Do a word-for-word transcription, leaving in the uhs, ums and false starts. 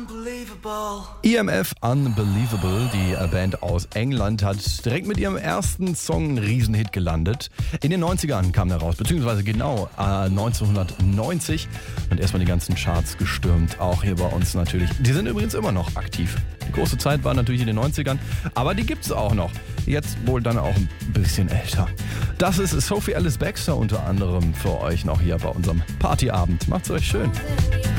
E M F Unbelievable, die Band aus England, hat direkt mit ihrem ersten Song einen Riesenhit gelandet. In den neunzigern kam er raus, beziehungsweise genau äh, neunzehnhundertneunzig und erstmal die ganzen Charts gestürmt, auch hier bei uns natürlich. Die sind übrigens immer noch aktiv. Die große Zeit war natürlich in den neunzigern, aber die gibt's auch noch. Jetzt wohl dann auch ein bisschen älter. Das ist Sophie Ellis-Bextor unter anderem für euch noch hier bei unserem Partyabend. Macht's euch schön.